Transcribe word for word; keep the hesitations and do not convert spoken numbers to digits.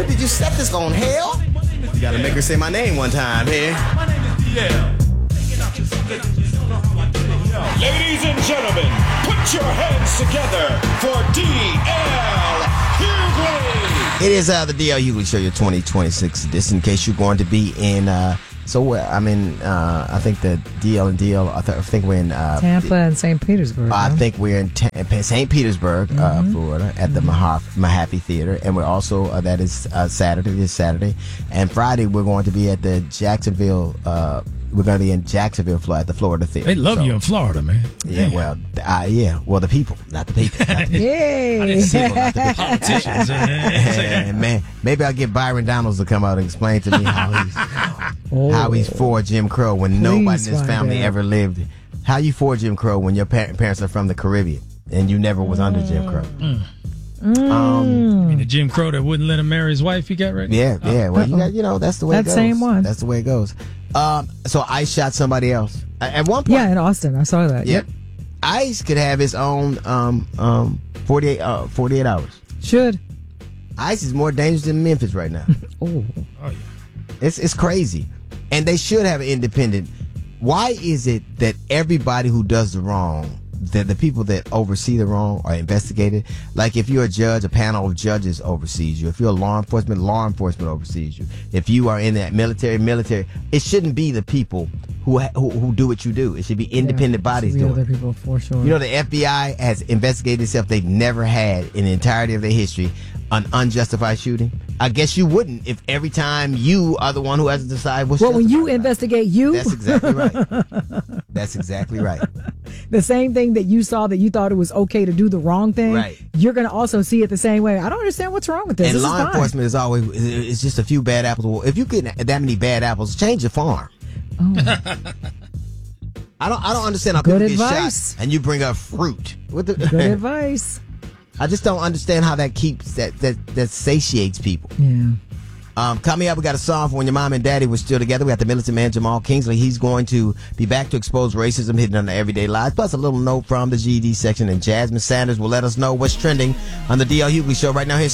Dude, did you set this on hell? You gotta make her say my name one time here. My name is D L. Ladies and gentlemen, put your hands together for D L Hughley. It is uh, the D L Hughley Show, your twenty twenty-six edition. In case you're going to be in, uh, so uh, I'm in, uh, I think the D L and D L, I, th- I think we're in uh, Tampa and Saint Petersburg. I huh? think we're in T- Saint Petersburg, uh, Mm-hmm. Florida, at the Mahaffey, Mahaffey Theater, and we're also uh, that is uh, Saturday, this Saturday, and Friday we're going to be at the Jacksonville. Uh, we're going to be in Jacksonville, Florida, at the Florida Theater. They love so, you in Florida, man. Yeah, well, uh, yeah, well, the people, not the people. Not the Yay! I didn't see people, not the people. politicians. And man, maybe I'll get Byron Donalds to come out and explain to me how he's Oh. how he's for Jim Crow when nobody in his find family out. ever lived. How you for Jim Crow when your par- parents are from the Caribbean and you never was under Jim Crow? Mm. Um, You mean the Jim Crow that wouldn't let him marry his wife he got right now? yeah, yeah. Well, you got, you know, that's the way That it goes. same one. That's the way it goes. Um, so Ice shot somebody else A- at one point. Yeah, in Austin. I saw that. Yep. Ice could have his own um um forty-eight uh, forty-eight hours. Should. Ice is more dangerous than Memphis right now. Oh. Oh, yeah. It's it's crazy, and they should have an independent. Why is it that everybody who does the wrong, that the people that oversee the wrong are investigated? Like if you're a judge, a panel of judges oversees you. If you're a law enforcement, law enforcement oversees you. If you are in that military, military. It shouldn't be the people who ha- who, who do what you do. It should be independent Yeah, bodies should be doing other it. people for sure. You know, the F B I has investigated itself. They've never had in the entirety of their history an unjustified shooting. I guess you wouldn't if every time you are the one who has to decide what's well, when you justified. investigate you, That's exactly right. That's exactly right. the same thing that you saw that you thought it was okay to do the wrong thing, Right. you're going to also see it the same way. I don't understand what's wrong with this. And this law is fine. enforcement is always, it's just a few bad apples. Well, if you get that many bad apples, change your farm. Oh. I don't I don't understand how Good people get advice. shot and you bring up fruit. What the, Good advice. I just don't understand how that keeps, that, that, that satiates people. Yeah. Um, coming up, we got a song for when your mom and daddy were still together. We got the militant man, Jamal Kingsley. He's going to be back to expose racism hidden under everyday lives. Plus, a little note from the G E D section. And Jasmine Sanders will let us know what's trending on the D L Hughley Show right now. Here's